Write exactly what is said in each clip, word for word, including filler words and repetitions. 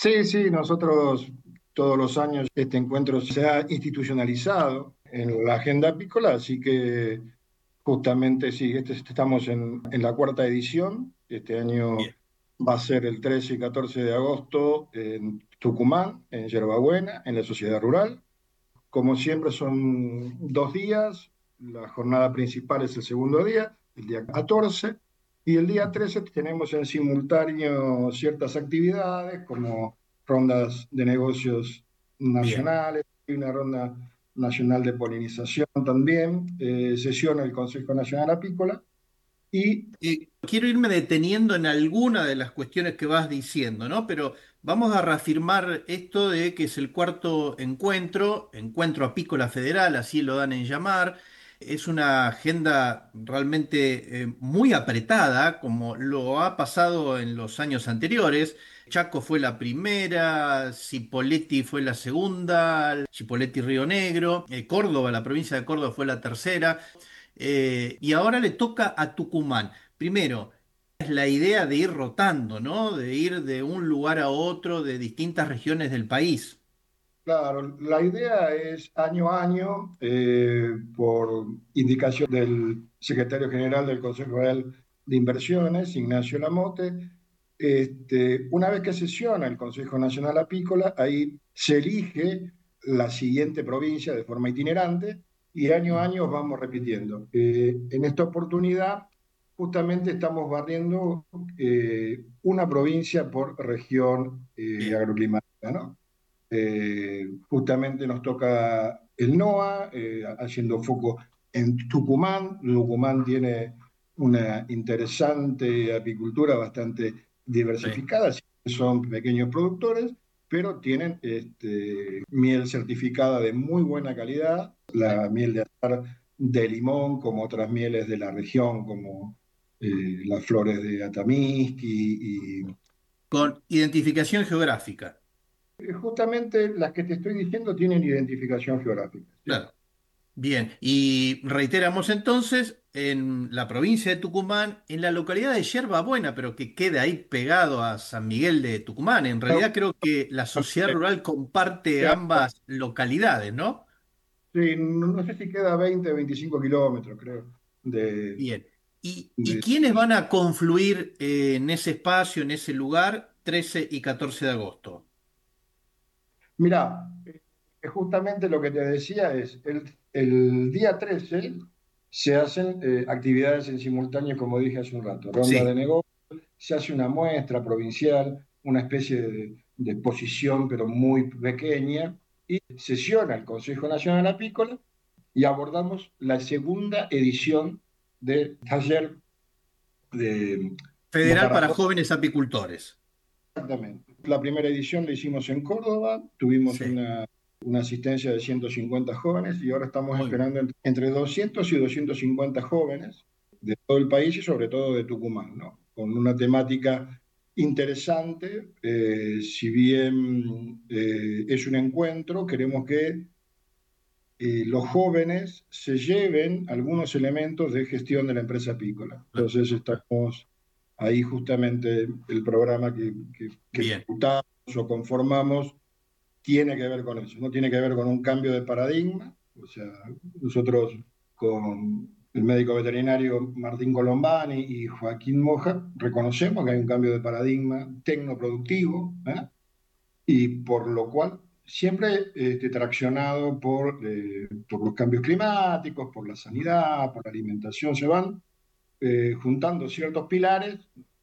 Sí, sí, nosotros todos los años este encuentro se ha institucionalizado en la agenda apícola, así que justamente sí, este, estamos en, en la cuarta edición. Este año Bien, va a ser el trece y catorce de agosto en Tucumán, en Yerbabuena, en la Sociedad Rural. Como siempre son dos días, la jornada principal es el segundo día, el día catorce, y el día trece tenemos en simultáneo ciertas actividades como rondas de negocios bien. nacionales, y una ronda nacional de polinización también, eh, sesiona el Consejo Nacional Apícola y Eh, quiero irme deteniendo en alguna de las cuestiones que vas diciendo, ¿no? Pero vamos a reafirmar esto de que es el cuarto encuentro, encuentro apícola federal, así lo dan en llamar. Es una agenda realmente eh, muy apretada, como lo ha pasado en los años anteriores. Chaco fue la primera, Cipolletti fue la segunda, Cipolletti Río Negro, eh, Córdoba, la provincia de Córdoba fue la tercera. Eh, y ahora le toca a Tucumán. Primero, es la idea de ir rotando, ¿no? De ir de un lugar a otro, de distintas regiones del país. claro, la idea es año a año, eh, por indicación del secretario general del Consejo Federal de Inversiones, Ignacio Lamote, este, una vez que sesiona el Consejo Nacional Apícola, ahí se elige la siguiente provincia de forma itinerante y año a Mm. año vamos repitiendo. Eh, en esta oportunidad, justamente estamos barriendo eh, una provincia por región eh, Bien, agroclimática, ¿no? Eh, justamente nos toca el NOA, eh, haciendo foco en Tucumán. Tucumán tiene una interesante apicultura bastante sí, diversificada, son pequeños productores, pero tienen este, miel certificada de muy buena calidad, sí. la miel de azahar de limón, como otras mieles de la región, como eh, las flores de Atamisqui y Con identificación geográfica. eh, justamente las que te estoy diciendo tienen identificación geográfica, ¿sí? Claro. Bien, y reiteramos entonces, en la provincia de Tucumán, en la localidad de Yerba Buena, pero que queda ahí pegado a San Miguel de Tucumán. En realidad creo que la sociedad rural comparte ambas localidades, ¿no? Sí, no, no sé si queda veinte o veinticinco kilómetros, creo, de, Bien. ¿Y, y de- quiénes van a confluir eh, en ese espacio, en ese lugar, trece y catorce de agosto? Mirá, eh, justamente lo que te decía es, el, el día trece se hacen eh, actividades en simultáneo, como dije hace un rato, ronda de Sí. negocio, se hace una muestra provincial, una especie de, de exposición, pero muy pequeña, y sesiona el Consejo Nacional Apícola y abordamos la segunda edición del taller de, de Federal para para jóvenes. jóvenes apicultores. Exactamente. La primera edición la hicimos en Córdoba, tuvimos Sí. una, una asistencia de ciento cincuenta jóvenes y ahora estamos Muy bien. esperando entre, entre doscientos y doscientos cincuenta jóvenes de todo el país y sobre todo de Tucumán, ¿no? Con una temática interesante. Eh, si bien eh, es un encuentro, queremos que eh, los jóvenes se lleven algunos elementos de gestión de la empresa apícola. Claro, Entonces claro. estamos ahí justamente el programa que, que, que Bien. ejecutamos o conformamos tiene que ver con eso, no tiene que ver con un cambio de paradigma. O sea, nosotros con el médico veterinario Martín Colombani y Joaquín Moja reconocemos que hay un cambio de paradigma tecnoproductivo, ¿eh? Y por lo cual siempre este, traccionado por, eh, por los cambios climáticos, por la sanidad, por la alimentación, se van eh, juntando ciertos pilares,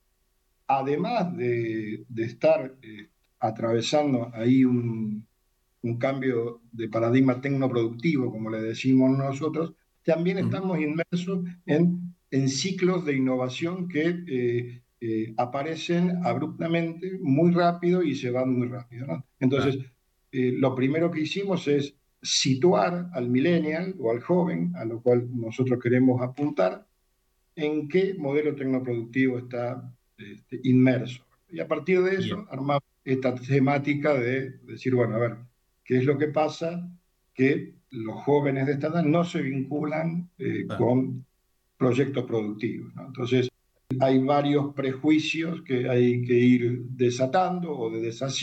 además de, de estar eh, atravesando ahí un, un cambio de paradigma tecnoproductivo, como le decimos nosotros, también Ujú. estamos inmersos en, en ciclos de innovación que eh, eh, aparecen abruptamente, muy rápido y se van muy rápido, ¿no? Entonces, Claro, eh, lo primero que hicimos es situar al millennial o al joven, a lo cual nosotros queremos apuntar, en qué modelo tecnoproductivo está este, inmerso. Y a partir de bien. eso armamos esta temática de decir, bueno, a ver, ¿qué es lo que pasa? Que los jóvenes de esta edad no se vinculan eh, Claro. con proyectos productivos, ¿no? Entonces, hay varios prejuicios que hay que ir desatando o de deshaciendo